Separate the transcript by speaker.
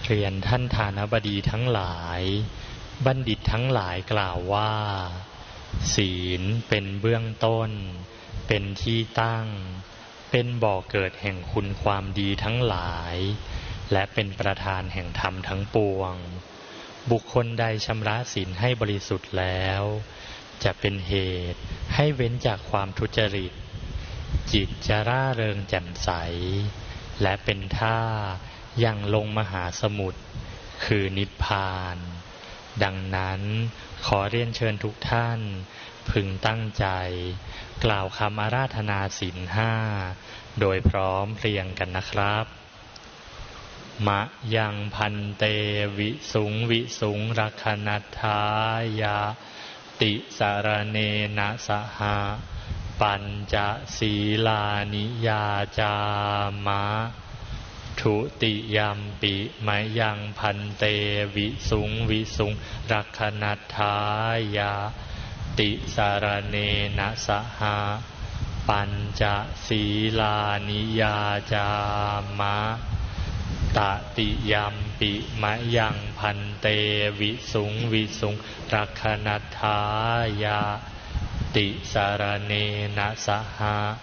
Speaker 1: เรียนท่านฐานบดีทั้งหลายบัณฑิตทั้งหลายกล่าวว่าศีลเป็นเบื้องต้นเป็นที่ตั้งเป็นบ่อเกิดแห่งคุณความดีทั้งหลายและเป็นประธานแห่งธรรมทั้งปวงบุคคลใดชำระศีลให้บริสุทธิ์แล้วจะเป็นเหตุให้เว้นจากความทุจริตจิตจะร่าเริงแจ่มใสและเป็นท่ายังลงมหาสมุทรคือนิพพานดังนั้นขอเรียนเชิญทุกท่านพึงตั้งใจกล่าวคำอาราธนาศีลห้าโดยพร้อมเพรียงกันนะครับมะยังพันเตวิสุงวิสุงรักขณัฏฐายาติสารเนนะสหะปัญจศีลานิยาจามะทุติยัมปิมะยังพันเตวิสุงวิสุงรักขณัฏฐายาติสารเนนะสหะปัญจศีลานิยาจามะตติยัมปิมะยังพันเตวิสุงวิสุงรักขณัฏฐายาติสารเนนะสหะ